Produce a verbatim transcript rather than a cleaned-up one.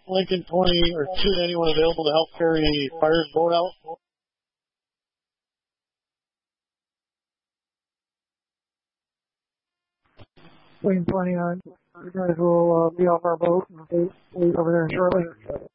Lincoln twenty or two, anyone available to help carry fire's boat out? Lincoln twenty on. You guys will uh, be off our boat and wait over there shortly.